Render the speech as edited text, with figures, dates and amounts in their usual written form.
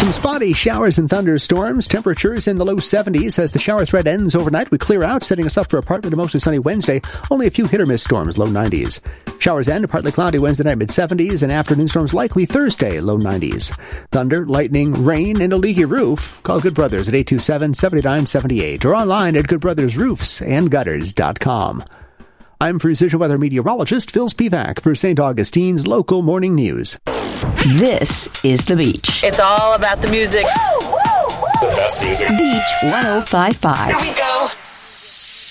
Some spotty showers and thunderstorms. Temperatures in the low 70s as the shower threat ends overnight. We clear out, setting us up for a partly to mostly sunny Wednesday. Only a few hit-or-miss storms, low 90s. Showers end, partly cloudy Wednesday night, mid-70s, and afternoon storms likely Thursday, low 90s. Thunder, lightning, rain, and a leaky roof. Call Good Brothers at 827-7978 or online at goodbrothersroofsandgutters.com. I'm Precision Weather meteorologist Phil Spivak for St. Augustine's Local Morning News. This is The Beach. It's all about the music. The best music. Beach 105.5. Here we go.